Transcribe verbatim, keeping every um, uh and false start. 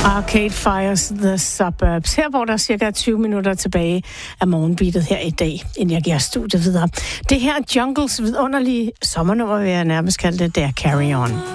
Arcade Fires The Suburbs. Her hvor der er cirka tyve minutter tilbage af morgenbeatet her i dag, inden jeg giver studiet videre. Det her Jungles vidunderlige sommernummer, vil jeg nærmest kalde det, det er Carry On.